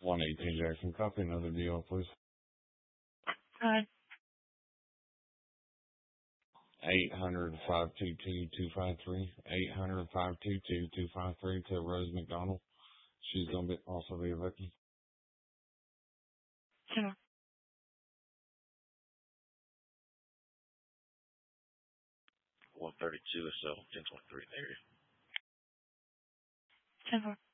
118 Jackson. Copy another deal, please. Hi. 800-522-253. 800-522-253 to Rose McDonald. She's going to also be a victim. Sure. 132 or so, 1023 area. 10-4.